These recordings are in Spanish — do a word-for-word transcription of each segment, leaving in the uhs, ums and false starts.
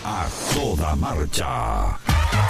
A toda marcha.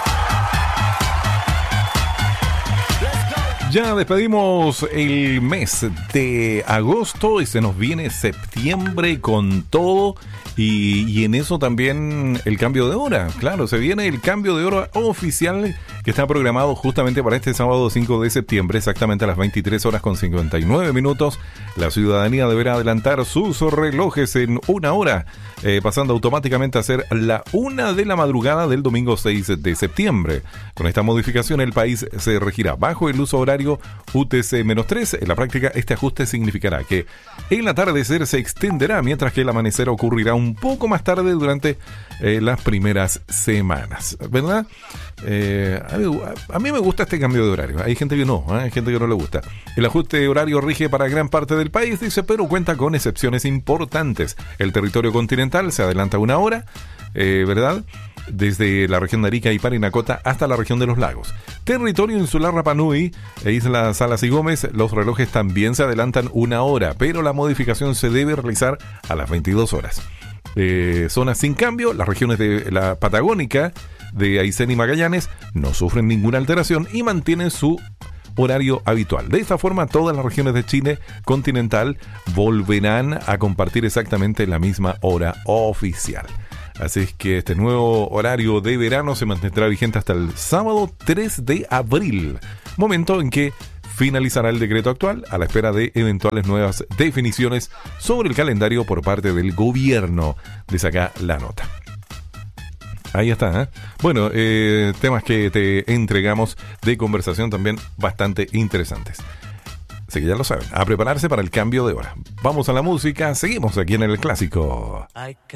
Ya despedimos el mes de agosto y se nos viene septiembre con todo. Y, y en eso también el cambio de hora. Claro, se viene el cambio de hora oficial que está programado justamente para este sábado cinco de septiembre, exactamente a las veintitrés horas con cincuenta y nueve minutos. La ciudadanía deberá adelantar sus relojes en una hora, eh, pasando automáticamente a ser la una de la madrugada del domingo seis de septiembre. Con esta modificación el país se regirá bajo el uso horario U T C tres. En la práctica este ajuste significará que el atardecer se extenderá mientras que el amanecer ocurrirá un poco más tarde durante eh, las primeras semanas, ¿verdad? Eh, a, mí, a mí me gusta este cambio de horario. Hay gente que no, ¿eh? Hay gente que no le gusta. El ajuste de horario rige para gran parte del país, dice, pero cuenta con excepciones importantes. El territorio continental se adelanta una hora, eh, ¿verdad? Desde la región de Arica y Parinacota hasta la región de los lagos. Territorio insular Rapa Nui e Isla Salas y Gómez, los relojes también se adelantan una hora, pero la modificación se debe realizar a las veintidós horas. Eh, zonas sin cambio, las regiones de la Patagónica, de Aysén y Magallanes, no sufren ninguna alteración y mantienen su horario habitual. De esta forma, todas las regiones de Chile continental volverán a compartir exactamente la misma hora oficial. Así es que este nuevo horario de verano se mantendrá vigente hasta el sábado tres de abril, momento en que finalizará el decreto actual a la espera de eventuales nuevas definiciones sobre el calendario por parte del gobierno. Dice acá la nota. Ahí está, ¿eh? Bueno, eh, temas que te entregamos de conversación también bastante interesantes. Así que ya lo saben, a prepararse para el cambio de hora. Vamos a la música, seguimos aquí en el clásico.